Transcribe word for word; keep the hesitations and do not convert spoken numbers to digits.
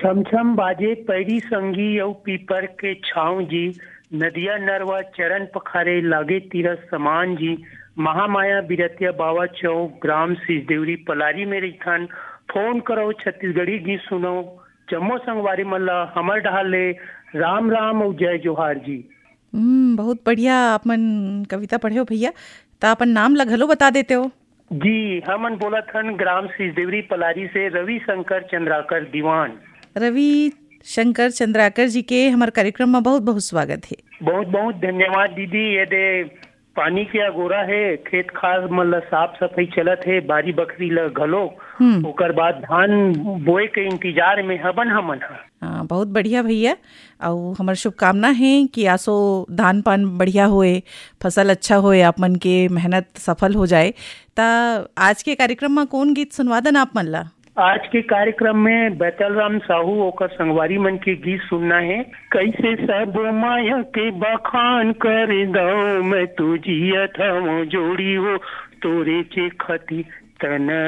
छम छम बाजे पैरी संगी औ पीपर के छाँव जी, नदिया नरवा चरण पखारे लागे तीरथ समान जी। महामाया बिरतिया बावा चौ ग्राम सिजदेवरी पलारी में रहीथन। फोन करो छत्तीसगढ़ी गीत सुनो, जम्मो संगवारी मल्ला हमर ढाले राम राम और जय जोहार जी। हम्म बहुत बढ़िया। आपमन कविता पढ़े हो भैया, तो अपन नाम ला घलो बता देते हो। जी हमन बोला थन ग्राम सिजदेवरी पलारी से रवि शंकर चंद्राकर दीवान। रवि शंकर चंद्राकर जी के हमारे कार्यक्रम में बहुत बहुत स्वागत है। बहुत बहुत धन्यवाद दीदी। ये दे पानी के अगोरा है, खेत खार मतलब साफ सफाई चलत है, बारी बकरी ल घलो, ओकर बाद धान बोए के इंतजार में हबन हमन हा। हाँ बहुत बढ़िया भैया, और हमार शुभकामना है कि आसो धान पान बढ़िया होए, फसल अच्छा होए, आप मन के मेहनत सफल हो जाए। ता आज के कार्यक्रम में कौन गीत सुनवा देना आप मन ला? आज के कार्यक्रम में बैतल राम साहू ओकर संगवारी मन के गीत सुनना है। कैसे सब माया के बखान कर गाँव में तू जिया था वो जोड़ी हो, तोरे चे खती तन